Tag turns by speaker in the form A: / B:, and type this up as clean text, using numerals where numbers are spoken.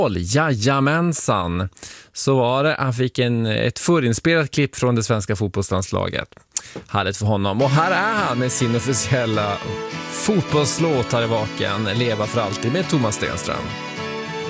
A: Jajamensan, så var det. Han fick ett förinspelat klipp från det svenska fotbollslandslaget. Härligt för honom. Och här är han med sin officiella fotbollslåt här i vaken, Leva för alltid med Thomas Stenström.